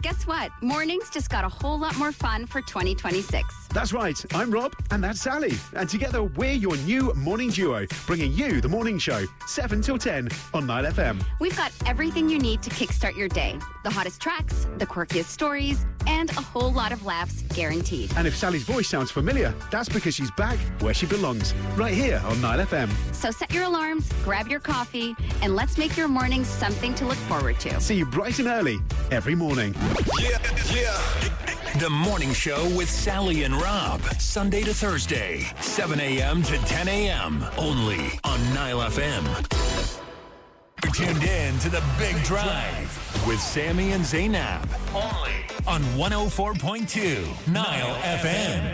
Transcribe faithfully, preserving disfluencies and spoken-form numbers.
guess what? Mornings just got a whole lot more fun for twenty twenty-six. That's right. I'm Rob, and that's Sally. And together, we're your new morning duo, bringing you the morning show, seven till ten on Nile F M. We've got everything you need to kickstart your day. The hottest tracks, the quirkiest stories, and a whole lot of laughs guaranteed. And if Sally's voice sounds familiar, that's because she's back where she belongs, right here on Nile F M. So set your alarms, grab your coffee, and let's make your mornings something to look forward to. See you bright and early every morning. Yeah, yeah. The Morning Show with Sally and Rob. Sunday to Thursday, seven a.m. to ten a.m. Only on Nile F M. You're tuned in to The Big Drive with Sammy and Zainab. Only on one oh four point two Nile F M.